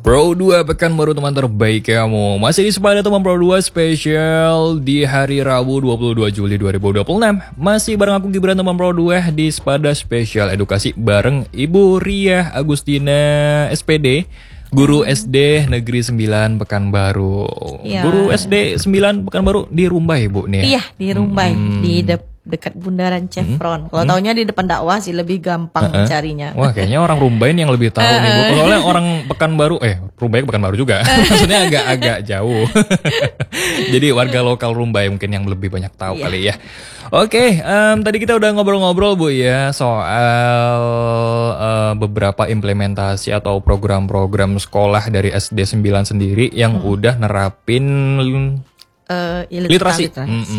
Pro 2 Pekanbaru teman terbaik kamu. Masih di Sepada Teman Pro 2 spesial di hari Rabu 22 Juli 2026. Masih bareng aku Gibran teman Pro 2 di Sepada spesial edukasi bareng Ibu Ria Agustina SPD, Guru SD Negeri 9 Pekanbaru. Ya. Guru SD 9 Pekanbaru di Rumbai, Bu nih. Iya, di Rumbai, di dekat Bundaran Chevron. Kalau taunya di depan dakwah sih lebih gampang mencarinya. Wah, kayaknya orang Rumbai yang lebih tahu nih, Bu. Soalnya orang Pekanbaru, Rumbai ke Pekanbaru juga. Maksudnya agak jauh. Jadi warga lokal Rumbai mungkin yang lebih banyak tahu kali ya. Oke, tadi kita udah ngobrol-ngobrol, Bu ya, soal beberapa implementasi atau program-program sekolah dari SD 9 sendiri yang udah nerapin literasi.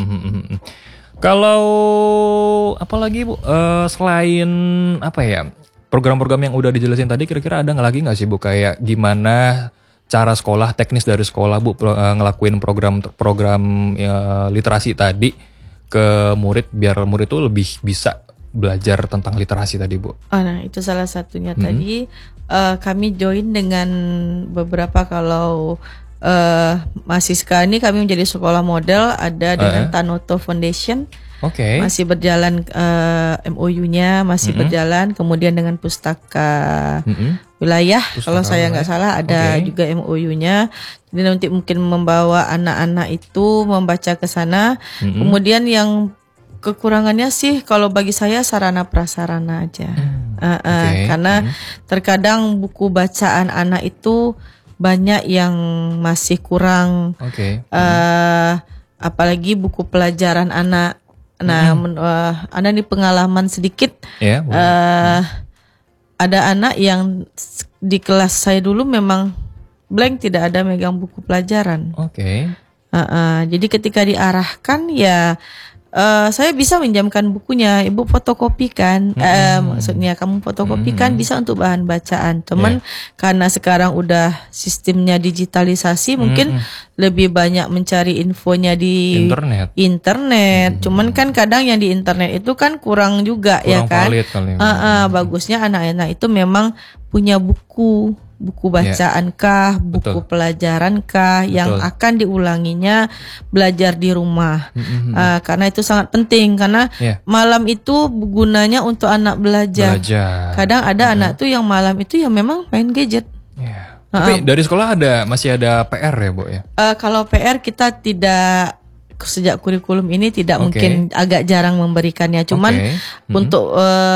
Kalau apalagi Bu, selain apa ya, program-program yang udah dijelasin tadi, kira-kira ada lagi nggak sih Bu, kayak gimana cara sekolah, teknis dari sekolah Bu ngelakuin program literasi tadi ke murid biar murid itu lebih bisa belajar tentang literasi tadi Bu? Nah itu salah satunya tadi kami join dengan beberapa mahasiswa ini kami menjadi sekolah model ada dengan Tanoto Foundation. Masih berjalan MOU-nya masih berjalan, kemudian dengan pustaka wilayah kalau saya nggak salah ada juga MOU-nya. Jadi nanti mungkin membawa anak-anak itu membaca ke sana. Kemudian yang kekurangannya sih kalau bagi saya sarana prasarana aja. Karena terkadang buku bacaan anak itu banyak yang masih kurang, apalagi buku pelajaran anak. Nah, ada nih pengalaman sedikit. Ada anak yang di kelas saya dulu memang blank, tidak ada megang buku pelajaran. Jadi ketika diarahkan ya. Saya bisa minjamkan bukunya, ibu fotokopikan, maksudnya kamu fotokopikan bisa untuk bahan bacaan. Cuman karena sekarang udah sistemnya digitalisasi, mungkin lebih banyak mencari infonya di internet. Cuman kan kadang yang di internet itu kan kurang juga, ya kan. Bagusnya anak-anak itu memang punya buku bacaan kah, buku pelajaran kah yang akan diulanginya belajar di rumah. Karena itu sangat penting, karena malam itu gunanya untuk anak belajar. Kadang ada anak tuh yang malam itu yang memang main gadget. Tapi dari sekolah masih ada PR ya Bu ya? Kalau PR kita tidak, sejak kurikulum ini tidak mungkin, agak jarang memberikannya. Cuman untuk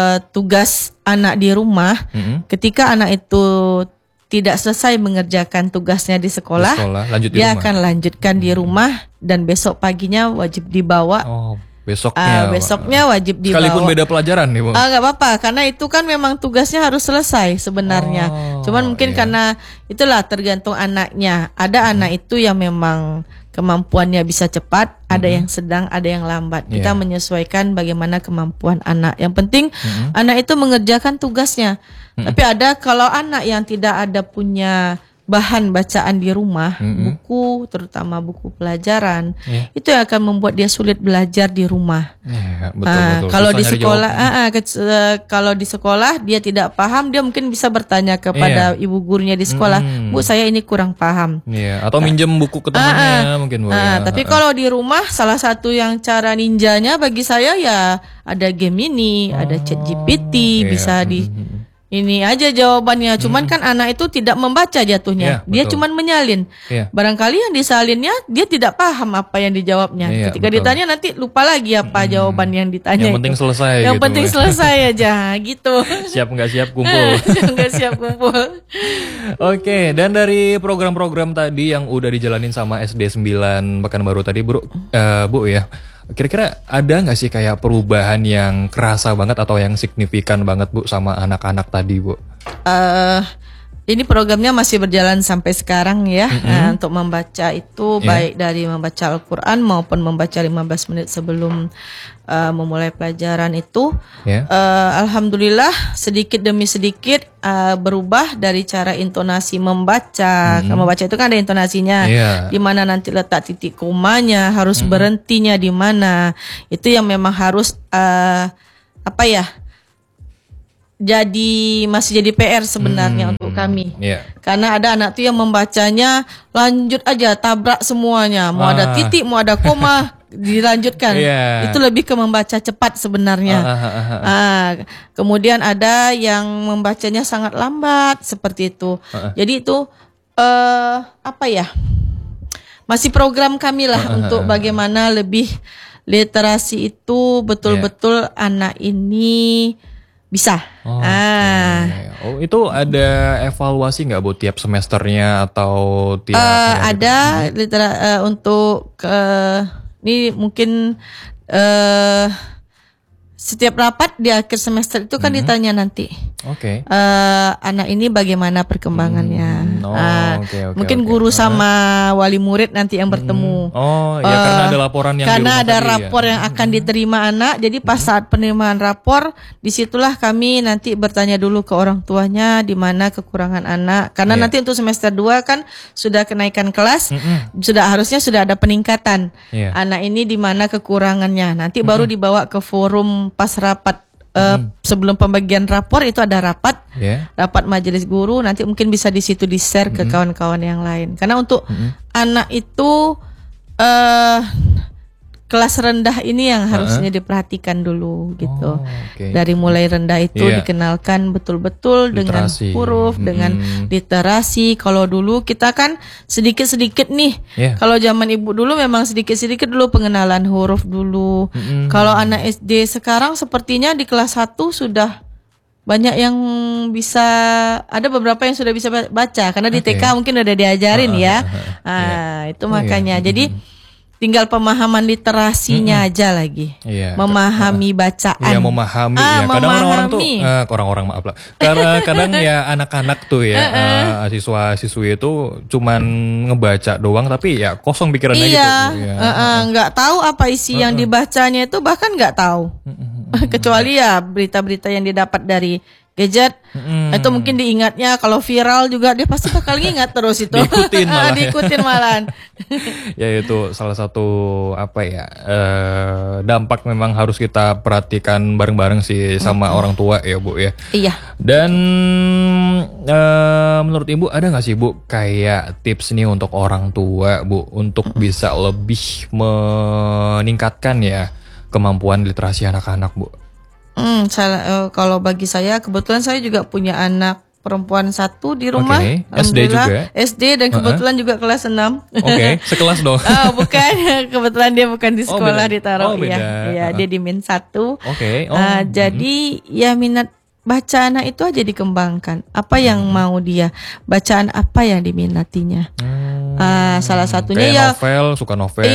tugas anak di rumah, ketika anak itu tidak selesai mengerjakan tugasnya di sekolah dia akan lanjutkan di rumah dan besok paginya wajib dibawa. Besoknya wajib dibawa. Sekalipun beda pelajaran nih Bu? Nggak apa-apa, karena itu kan memang tugasnya harus selesai sebenarnya. Cuman mungkin karena itulah tergantung anaknya. Ada anak itu yang memang kemampuannya bisa cepat, ada yang sedang, ada yang lambat. Kita menyesuaikan bagaimana kemampuan anak. Yang penting anak itu mengerjakan tugasnya. Tapi ada kalau anak yang tidak ada punya bahan bacaan di rumah, buku, terutama buku pelajaran, itu yang akan membuat dia sulit belajar di rumah. Kalau di sekolah, kalau di sekolah dia tidak paham, dia mungkin bisa bertanya kepada ibu gurunya di sekolah, Bu saya ini kurang paham. Atau minjem buku ke temannya mungkin Bu. Tapi kalau di rumah, salah satu yang cara ninjanya bagi saya ya ada game ini, ada ChatGPT, bisa di ini aja jawabannya. Cuman kan anak itu tidak membaca jatuhnya. Dia cuman menyalin. Barangkali yang disalinnya dia tidak paham apa yang dijawabnya. Ketika ditanya nanti lupa lagi apa jawaban yang ditanya. Yang penting selesai. Yang penting selesai aja gitu. Siap nggak siap kumpul. Nggak siap kumpul. Oke, dan dari program-program tadi yang udah dijalanin sama SD 9 Pekanbaru tadi Bu ya, kira-kira ada nggak sih kayak perubahan yang kerasa banget atau yang signifikan banget Bu sama anak-anak tadi Bu? Ini programnya masih berjalan sampai sekarang ya. Untuk membaca itu baik dari membaca Al-Quran maupun membaca 15 menit sebelum memulai pelajaran itu. Alhamdulillah sedikit demi sedikit berubah dari cara intonasi membaca. Membaca itu kan ada intonasinya, di mana nanti letak titik komanya, harus berhentinya di mana. Itu yang memang harus masih jadi PR sebenarnya untuk kami. Karena ada anak tuh yang membacanya lanjut aja, tabrak semuanya. Mau ada titik, mau ada koma, dilanjutkan. Itu lebih ke membaca cepat sebenarnya. Kemudian ada yang membacanya sangat lambat seperti itu. Jadi itu apa ya? Masih program kami lah untuk bagaimana lebih literasi itu betul-betul anak ini bisa. Itu ada evaluasi nggak Bu tiap semesternya atau tiap? Ada untuk ini mungkin setiap rapat di akhir semester itu kan ditanya nanti. Anak ini bagaimana perkembangannya. Mungkin guru sama wali murid nanti yang bertemu. Karena ada laporan yang karena ada rapor yang akan diterima anak. Jadi pas saat penerimaan rapor, disitulah kami nanti bertanya dulu ke orang tuanya di mana kekurangan anak. Karena nanti untuk semester 2 kan sudah kenaikan kelas, harusnya sudah ada peningkatan. Anak ini di mana kekurangannya. Nanti baru dibawa ke forum pas rapat. Sebelum pembagian rapor itu ada rapat majelis guru, nanti mungkin bisa di situ di share ke kawan-kawan yang lain. Karena untuk anak itu kelas rendah ini yang harusnya diperhatikan dulu gitu. Dari mulai rendah itu dikenalkan betul-betul dengan huruf, dengan literasi. Kalau dulu kita kan sedikit-sedikit nih. Kalau zaman ibu dulu memang sedikit-sedikit dulu pengenalan huruf dulu. Kalau anak SD sekarang sepertinya di kelas 1 sudah banyak yang bisa, ada beberapa yang sudah bisa baca karena di TK mungkin udah diajarin ya. Itu makanya. Jadi tinggal pemahaman literasinya aja lagi. Memahami bacaan. Memahami. Kadang orang-orang tuh orang-orang maaf lah. Kadang ya anak-anak tuh ya siswa-siswi itu cuman ngebaca doang tapi ya kosong pikirannya gitu. Nggak tahu apa isi yang dibacanya itu, bahkan nggak tahu. Kecuali ya berita-berita yang didapat dari gadget, itu mungkin diingatnya. Kalau viral juga dia pasti bakal ingat terus itu. Diikutin malah. Ya itu salah satu dampak memang harus kita perhatikan bareng-bareng sih sama orang tua ya Bu ya. Dan menurut Ibu ada nggak sih Bu kayak tips nih untuk orang tua Bu untuk bisa lebih meningkatkan ya kemampuan literasi anak-anak Bu? Kalau bagi saya, kebetulan saya juga punya anak perempuan 1 di rumah. SD juga? SD dan kebetulan juga kelas 6. Sekelas dong. Bukan, kebetulan dia bukan di sekolah, ditaruh dia di min 1. Jadi ya minat baca anak itu aja dikembangkan. Apa yang mau dia, bacaan apa yang diminatinya. Salah satunya kayak novel, suka novel.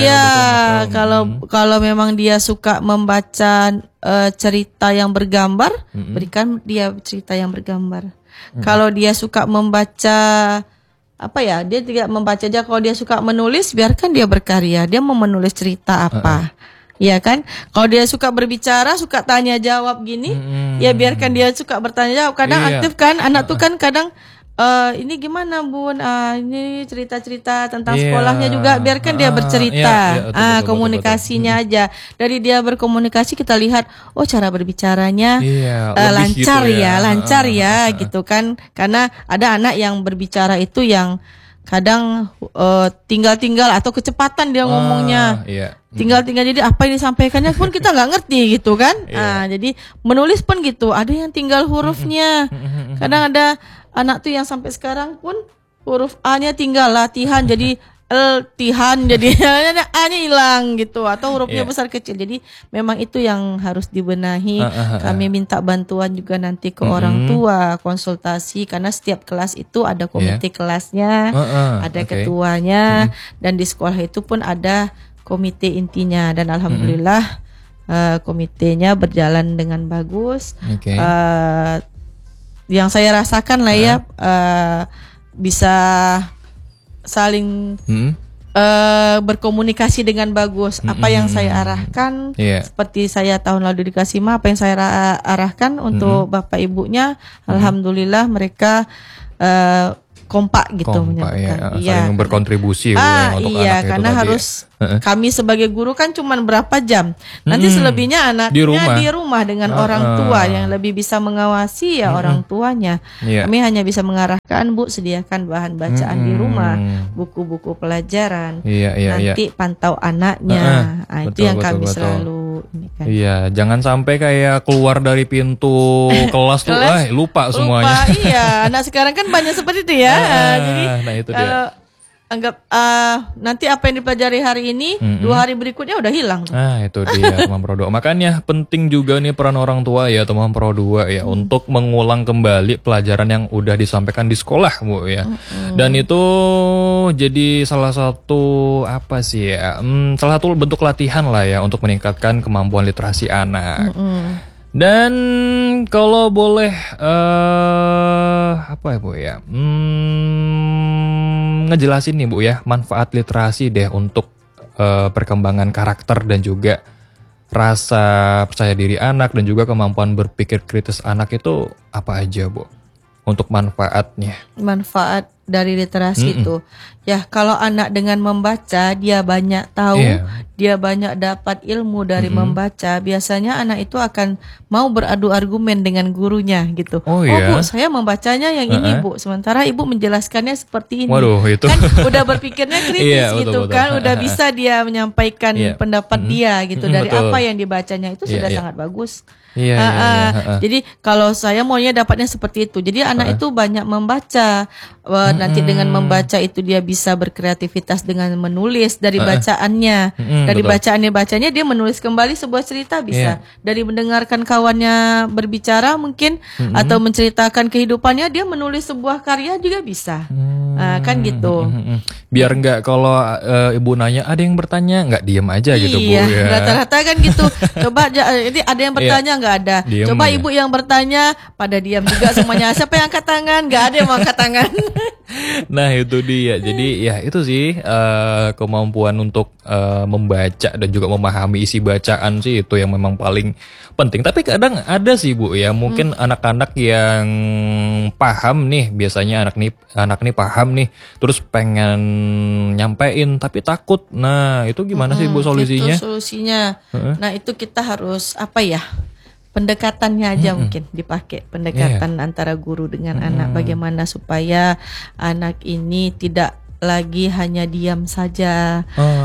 Kalau memang dia suka membaca cerita yang bergambar, berikan dia cerita yang bergambar. Kalau dia suka membaca dia tidak membaca aja. Kalau dia suka menulis, biarkan dia berkarya. Dia mau menulis cerita apa? Iya kan? Kalau dia suka berbicara, suka tanya jawab gini, ya biarkan dia suka bertanya jawab. Kadang aktif kan, anak tuh kan kadang ini gimana Bun? Ini cerita-cerita tentang sekolahnya juga, biarkan dia bercerita. Komunikasinya aja. Dari dia berkomunikasi kita lihat, cara berbicaranya lancar gitu lancar gitu kan. Karena ada anak yang berbicara itu yang kadang tinggal-tinggal atau kecepatan dia ngomongnya. Tinggal-tinggal, jadi apa yang disampaikannya pun kita nggak ngerti gitu kan. Jadi menulis pun gitu, ada yang tinggal hurufnya. Kadang ada anak tuh yang sampai sekarang pun huruf A-nya tinggal latihan jadi L-tihan, jadi A-nya hilang gitu, atau hurufnya besar kecil. Jadi memang itu yang harus dibenahi. Kami minta bantuan juga nanti ke orang tua, konsultasi, karena setiap kelas itu ada komite kelasnya, ada ketuanya, dan di sekolah itu pun ada komite intinya. Dan alhamdulillah komitenya berjalan dengan bagus. Yang saya rasakan lah ya, bisa saling berkomunikasi dengan bagus. Apa yang saya arahkan, seperti saya tahun lalu dikasih apa yang saya arahkan untuk bapak ibunya, alhamdulillah mereka kompak gitu menyatukan. Saling berkontribusi untuk iya, anak karena itu harus kami sebagai guru kan cuma berapa jam. Nanti selebihnya anaknya di rumah dengan orang tua yang lebih bisa mengawasi ya orang tuanya. Kami hanya bisa mengarahkan, Bu, sediakan bahan bacaan di rumah, buku-buku pelajaran. Nanti pantau anaknya. Itu yang kami selalu ini kan. Iya, jangan sampai kayak keluar dari pintu kelas tuh lupa semuanya. Iya, anak sekarang kan banyak seperti itu ya. Jadi itu kalau anggap nanti apa yang dipelajari hari ini 2 hari berikutnya udah hilang. Itu dia teman Pro 2. Makanya penting juga nih peran orang tua ya teman Pro 2 ya untuk mengulang kembali pelajaran yang udah disampaikan di sekolah, Bu ya. Dan itu jadi salah satu apa sih ya? Salah satu bentuk latihan lah ya untuk meningkatkan kemampuan literasi anak. Dan kalau boleh apa ya, Bu ya? Ngejelasin nih, Bu ya, manfaat literasi deh untuk perkembangan karakter dan juga rasa percaya diri anak dan juga kemampuan berpikir kritis anak itu apa aja, Bu? Untuk manfaatnya. Manfaat dari literasi itu. Ya, kalau anak dengan membaca dia banyak tahu, dia banyak dapat ilmu dari membaca, biasanya anak itu akan mau beradu argumen dengan gurunya gitu. Bu, saya membacanya yang ini, Bu. Sementara Ibu menjelaskannya seperti ini. Waduh, itu. Kan udah berpikirnya kritis gitu kan, udah bisa dia menyampaikan pendapat dia gitu dari apa yang dibacanya itu sudah sangat bagus. Jadi kalau saya maunya dapatnya seperti itu. Jadi anak itu banyak membaca. Nanti dengan membaca itu dia bisa berkreativitas dengan menulis dari bacaannya. Dari bacanya dia menulis kembali sebuah cerita bisa. Dari mendengarkan kawannya berbicara mungkin atau menceritakan kehidupannya dia menulis sebuah karya juga bisa. Kan gitu. Biar enggak kalau Ibu nanya ada yang bertanya enggak diam aja gitu, Bu ya. Rata-rata kan gitu. Coba ini ada yang bertanya enggak ada. Diem coba aja. Ibu yang bertanya pada diam juga semuanya. Siapa yang angkat tangan? Enggak ada yang mau angkat tangan. Nah itu dia. Jadi ya itu sih kemampuan untuk membaca dan juga memahami isi bacaan sih itu yang memang paling penting. Tapi kadang ada sih, Bu ya, mungkin anak-anak yang paham nih, biasanya anak nih paham nih, terus pengen nyampein tapi takut. Nah itu gimana sih, Bu, solusinya? Itu solusinya. Nah itu kita harus apa ya? Pendekatannya aja mungkin dipakai pendekatan antara guru dengan anak, bagaimana supaya anak ini tidak lagi hanya diam saja.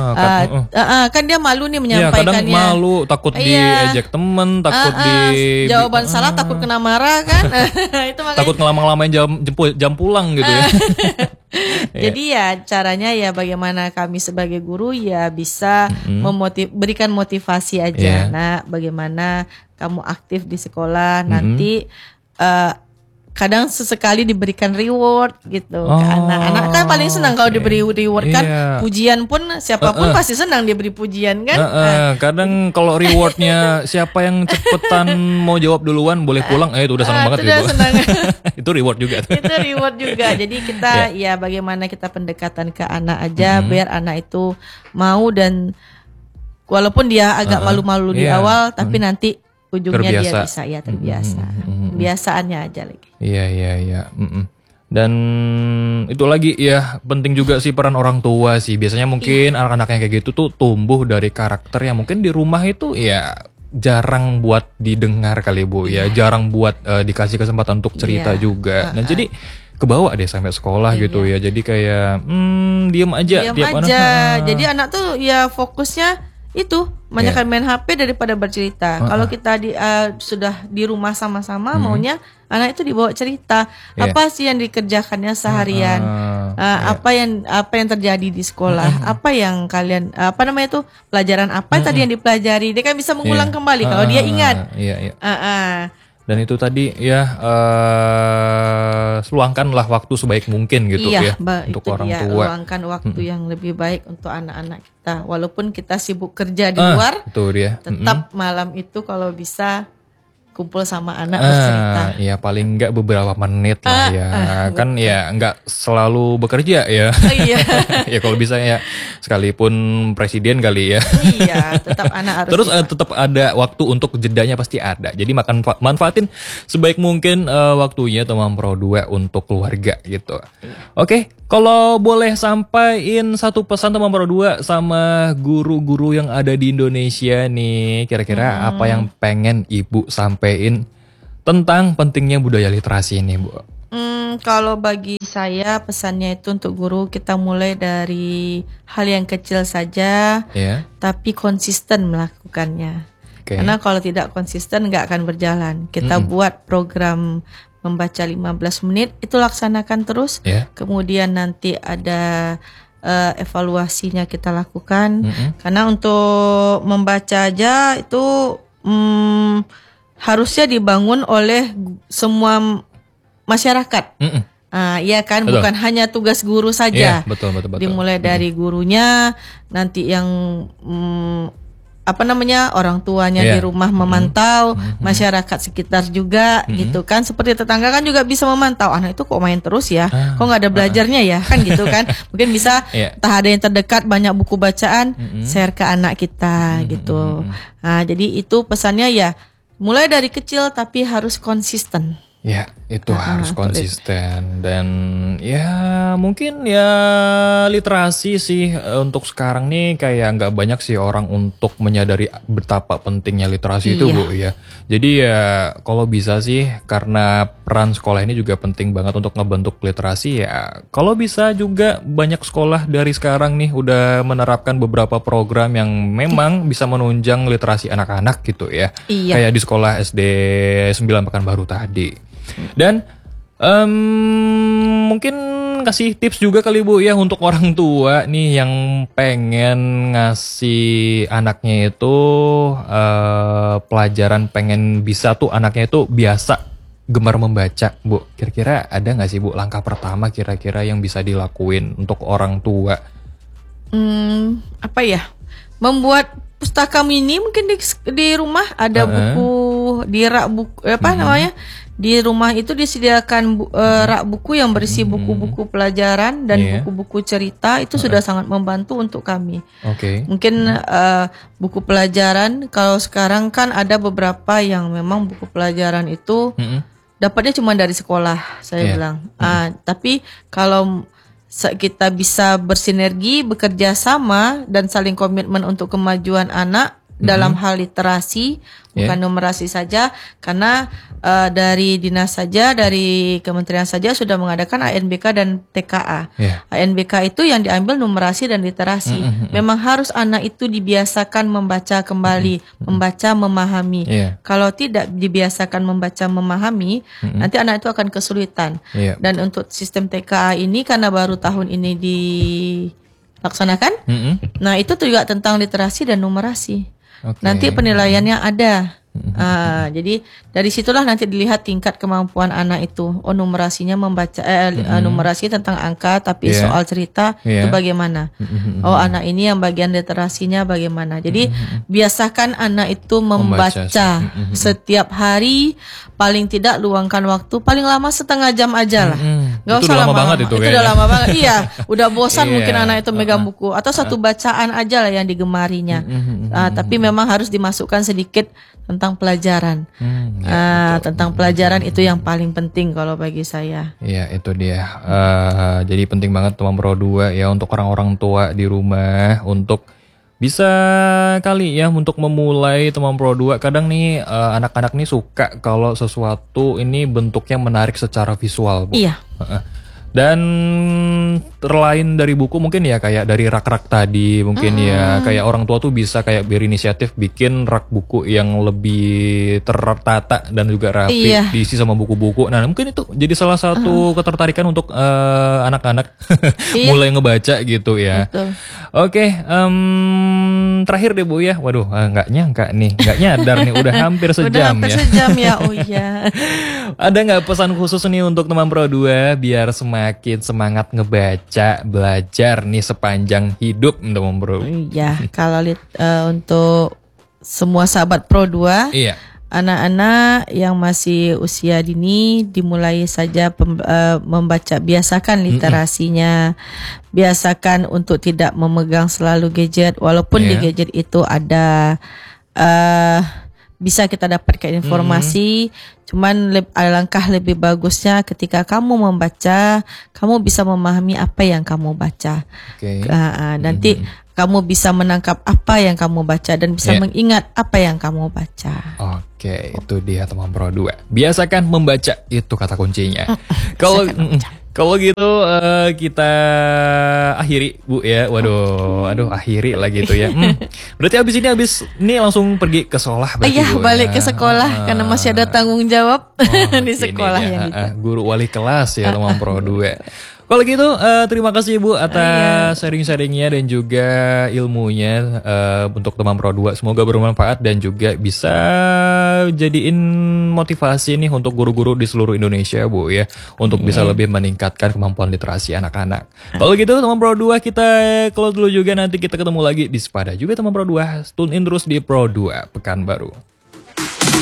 Kan dia malu nih menyampaikannya. Kadang malu, takut diejek temen, takut di jawaban salah, takut kena marah kan. Itu makanya takut ngelama-lamain jam pulang gitu ya. Jadi ya caranya ya bagaimana kami sebagai guru ya bisa berikan motivasi aja. Nah, bagaimana kamu aktif di sekolah nanti kadang sesekali diberikan reward gitu ke anak-anak kan paling senang kalau diberi reward kan. Pujian pun siapapun pasti senang diberi pujian kan. Kadang kalau rewardnya siapa yang cepetan mau jawab duluan boleh pulang, itu udah senang banget gitu. Itu reward juga. Itu reward juga. Jadi kita ya bagaimana kita pendekatan ke anak aja biar anak itu mau, dan walaupun dia agak malu-malu di awal tapi nanti ujungnya terbiasa. Dia bisa terbiasa. Kebiasaannya aja lagi. Iya. Dan itu lagi ya penting juga sih peran orang tua sih. Biasanya mungkin anak-anak yang kayak gitu tuh tumbuh dari karakter yang mungkin di rumah itu ya jarang buat didengar kali, Bu ya. Jarang buat dikasih kesempatan untuk cerita juga. Nah jadi kebawa deh sampai sekolah gitu ya. Jadi kayak diem aja. Jadi anak tuh ya fokusnya itu banyak main HP daripada bercerita. Kalau kita sudah di rumah sama-sama maunya anak itu dibawa cerita. Apa sih yang dikerjakannya seharian? Apa yang terjadi di sekolah? Apa yang kalian pelajaran apa tadi yang dipelajari? Dia kan bisa mengulang kembali kalau dia ingat. Dan itu tadi ya luangkanlah waktu sebaik mungkin gitu ya untuk orang tua. Luangkan waktu yang lebih baik untuk anak-anak kita. Walaupun kita sibuk kerja di luar, itu dia. Tetap malam itu kalau bisa kumpul sama anak bercerita. Iya paling enggak beberapa menit lah ya. Kan betul. Ya enggak selalu bekerja ya. Iya. Ya kalau bisa ya sekalipun presiden kali ya. Iya, tetap anak harus. Terus tetap ada waktu untuk jedanya pasti ada. Jadi manfaatin sebaik mungkin waktunya teman Pro 2 untuk keluarga gitu. Oke, kalau boleh sampaikan satu pesan teman Pro 2 sama guru-guru yang ada di Indonesia nih, kira-kira apa yang pengen Ibu sampaikan tentang pentingnya budaya literasi ini, Bu? Kalau bagi saya pesannya itu untuk guru, kita mulai dari hal yang kecil saja, tapi konsisten melakukannya. Karena kalau tidak konsisten nggak akan berjalan. Kita buat program membaca 15 menit, itu laksanakan terus. Kemudian nanti ada evaluasinya kita lakukan. Karena untuk membaca aja itu harusnya dibangun oleh semua masyarakat. Iya kan, betul. Bukan hanya tugas guru saja. Betul. Dimulai dari gurunya, nanti yang orang tuanya di rumah memantau, masyarakat sekitar juga gitu kan. Seperti tetangga kan juga bisa memantau, anak itu kok main terus ya, kok nggak ada belajarnya ya, kan gitu kan. Mungkin bisa entah ada yang terdekat banyak buku bacaan, share ke anak kita gitu. Nah, jadi itu pesannya ya, mulai dari kecil tapi harus konsisten. Ya, itu harus konsisten. Dan ya mungkin ya literasi sih untuk sekarang nih kayak nggak banyak sih orang untuk menyadari betapa pentingnya literasi itu, Bu ya. Jadi ya kalau bisa sih, karena peran sekolah ini juga penting banget untuk ngebentuk literasi ya. Kalau bisa juga banyak sekolah dari sekarang nih udah menerapkan beberapa program yang memang bisa menunjang literasi anak-anak gitu ya. Kayak di sekolah SD 9 Pekanbaru tadi. Dan mungkin kasih tips juga kali Bu ya untuk orang tua nih yang pengen ngasih anaknya itu pelajaran, pengen bisa tuh anaknya itu biasa gemar membaca, Bu. Kira-kira ada nggak sih Bu langkah pertama kira-kira yang bisa dilakuin untuk orang tua? Membuat pustaka mini mungkin di rumah ada buku di rak buku namanya. Di rumah itu disediakan rak buku yang berisi buku-buku pelajaran dan buku-buku cerita. Itu sudah sangat membantu untuk kami. Mungkin buku pelajaran, kalau sekarang kan ada beberapa yang memang buku pelajaran itu dapatnya cuma dari sekolah, saya bilang. Tapi kalau kita bisa bersinergi, bekerja sama dan saling komitmen untuk kemajuan anak dalam hal literasi, bukan numerasi saja, karena dari dinas saja, dari kementerian saja sudah mengadakan ANBK dan TKA. ANBK itu yang diambil numerasi dan literasi. Memang harus anak itu dibiasakan membaca kembali, membaca, memahami. Kalau tidak dibiasakan membaca, memahami, nanti anak itu akan kesulitan. Dan untuk sistem TKA ini karena baru tahun ini dilaksanakan, nah itu juga tentang literasi dan numerasi. Nanti penilaiannya ada. Jadi dari situlah nanti dilihat tingkat kemampuan anak itu. Oh, numerasinya membaca numerasi tentang angka, tapi soal cerita itu bagaimana? Oh, anak ini yang bagian literasinya bagaimana? Jadi biasakan anak itu membaca setiap hari, paling tidak luangkan waktu paling lama setengah jam aja lah. Gak usah lama banget itu udah lama banget. Iya, udah bosan mungkin anak itu megang buku, atau satu bacaan aja lah yang digemarinya. Tapi memang harus dimasukkan sedikit tentang pelajaran. Tentang pelajaran itu yang paling penting kalau bagi saya. Iya, itu dia. Jadi penting banget teman Pro 2 ya untuk orang-orang tua di rumah untuk bisa kali ya untuk memulai teman Pro 2. Kadang nih anak-anak nih suka kalau sesuatu ini bentuknya menarik secara visual, Bu. Iya. Dan terlain dari buku mungkin ya kayak dari rak-rak tadi mungkin ya kayak orang tua tuh bisa kayak berinisiatif bikin rak buku yang lebih tertata dan juga rapi diisi sama buku-buku. Nah mungkin itu jadi salah satu ketertarikan untuk anak-anak mulai ngebaca gitu ya. Oke, terakhir deh Bu ya. Waduh, nggak nyangka nih, nggak nyadar nih udah hampir sejam udah hampir sejam ya. Oh iya. Ada nggak pesan khusus nih untuk teman Pro 2 biar semakin semangat ngebaca, belajar nih sepanjang hidup teman Pro? Iya, kalau untuk semua sahabat Pro 2, anak-anak yang masih usia dini dimulai saja membaca, biasakan literasinya, biasakan untuk tidak memegang selalu gadget, walaupun di gadget itu ada bisa kita dapatkan informasi, cuman alangkah lebih bagusnya ketika kamu membaca, kamu bisa memahami apa yang kamu baca. Nanti kamu bisa menangkap apa yang kamu baca dan bisa mengingat apa yang kamu baca. Oke, itu dia teman Pro 2. Biasakan membaca, itu kata kuncinya. Kalau gitu kita akhiri Bu ya. Waduh, akhiri lah gitu ya. Berarti habis ini langsung pergi ke sekolah berarti Iya, Bu, balik ke sekolah karena masih ada tanggung jawab di sekolah yang itu. Guru wali kelas ya teman Pro 2. Kalau gitu terima kasih Bu atas sharing-sharingnya dan juga ilmunya untuk teman Pro 2. Semoga bermanfaat dan juga bisa jadiin motivasi nih untuk guru-guru di seluruh Indonesia Bu ya, untuk bisa lebih meningkatkan kemampuan literasi anak-anak. Kalau gitu teman Pro 2 kita close dulu juga, nanti kita ketemu lagi di Sepada juga teman Pro 2. Tune in terus di Pro 2 Pekanbaru.